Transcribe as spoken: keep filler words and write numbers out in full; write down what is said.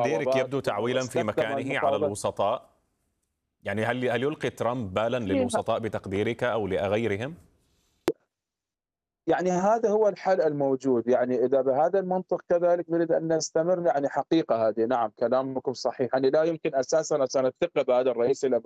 بتقديرك المفاوضات يبدو تعويلا في واستخدم مكانه على المفاوضات. الوسطاء؟ يعني هل هل يلقي ترامب بالا للوسطاء بتقديرك أو لغيرهم؟ يعني هذا هو الحل الموجود، يعني إذا بهذا المنطق كذلك نريد أن نستمر، يعني حقيقة هذه نعم كلامكم صحيح، يعني لا يمكن أساسا أن نثق بهذا الرئيس إلا